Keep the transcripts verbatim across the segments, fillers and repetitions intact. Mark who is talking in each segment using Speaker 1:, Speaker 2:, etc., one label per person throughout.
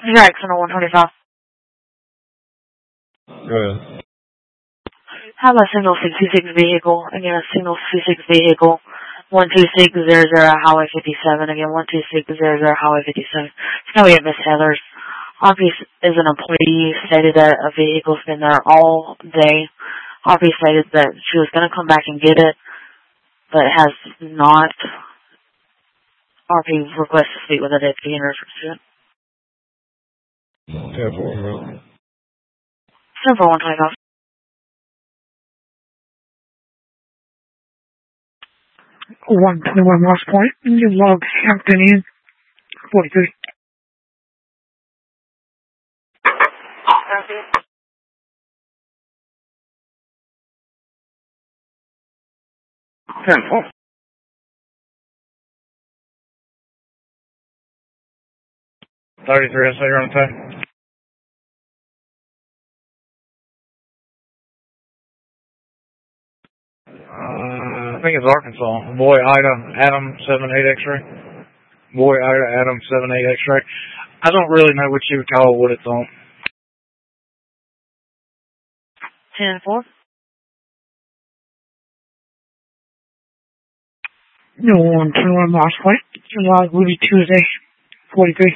Speaker 1: Jackson on one twenty-five.
Speaker 2: Go ahead.
Speaker 1: Have a single sixty-six vehicle. Again, a single sixty-six vehicle. one two six zero zero Highway fifty-seven. Again, one two six zero zero Highway fifty-seven. It's going to be at Miss Heather's. Harvey is an employee, stated that a vehicle's been there all day. Harvey stated that she was going to come back and get it, but has not. Harvey requests to speak with a deputy in reference to it.
Speaker 2: ten four, bro.
Speaker 1: ten four one twenty-five. one twenty-one Ross Point. You log Hampton in. forty-three. ten four. thirty-three, I say you're on time. Uh, I think it's Arkansas. Boy, Ida, Adam, seven eight X-ray. Boy, Ida, Adam, seven eight X-ray. I don't really know what you would call what it's on. ten four. No one, two one, Ross Point. Log Ruby Tuesday, forty-three.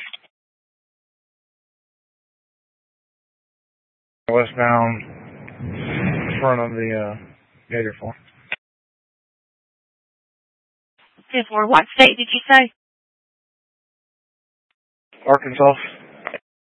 Speaker 1: Westbound, in front of the, uh, Gator Farm. ten four, what state did you say?
Speaker 2: Arkansas.